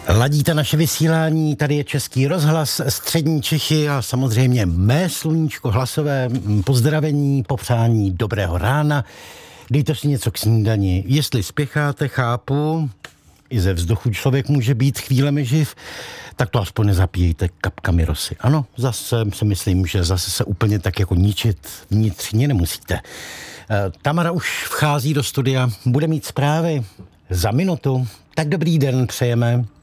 Ladíte naše vysílání, tady je Český rozhlas, střední Čechy a samozřejmě mé sluníčko hlasové pozdravení, popřání dobrého rána. Dejte si něco k snídani. Jestli spěcháte, chápu, i ze vzduchu člověk může být chvílemi živ, tak to aspoň nezapíjejte kapkami rosy. Ano, zase si myslím, že zase se úplně tak jako ničit vnitřně nemusíte. Tamara už vchází do studia, bude mít zprávy za minutu. Tak dobrý den přejeme.